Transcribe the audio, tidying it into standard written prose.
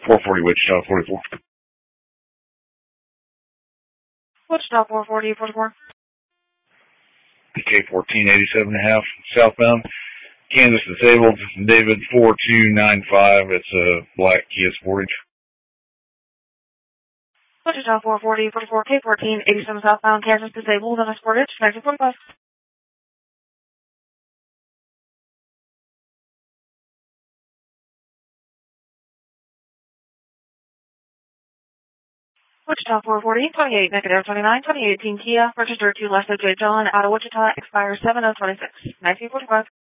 440 Wichita 44. Wichita 440, 44. K14 87.5 southbound. Kansas disabled. David 4295. It's a black Kia Sportage. Wichita 440, 44. K14 87 southbound. Kansas disabled and a Sportage. 1945. Wichita 440, 28, negative 29, 2018 Kia, registered to Leslie J. John, out of Wichita, expires 7/0/26, 1945.